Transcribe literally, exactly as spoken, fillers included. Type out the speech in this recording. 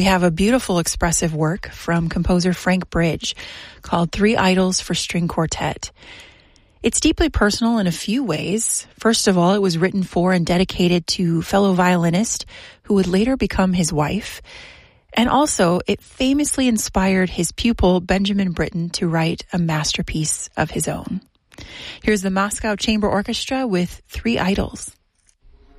have a beautiful expressive work from composer Frank Bridge called Three Idols for String Quartet. It's deeply personal in a few ways. First of all, it was written for and dedicated to fellow violinist who would later become his wife. And also, it famously inspired his pupil, Benjamin Britten, to write a masterpiece of his own. Here's the Moscow Chamber Orchestra with Three Idols.